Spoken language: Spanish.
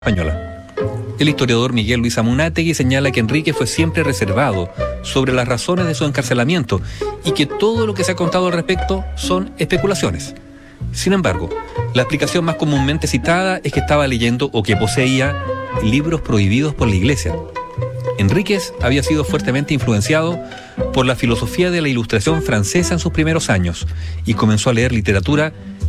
española. El historiador Miguel Luis Amunátegui señala que Enrique fue siempre reservado sobre las razones de su encarcelamiento y que todo lo que se ha contado al respecto son especulaciones. Sin embargo, la explicación más comúnmente citada es que estaba leyendo o que poseía libros prohibidos por la Iglesia. Enríquez había sido fuertemente influenciado por la filosofía de la Ilustración francesa en sus primeros años y comenzó a leer literatura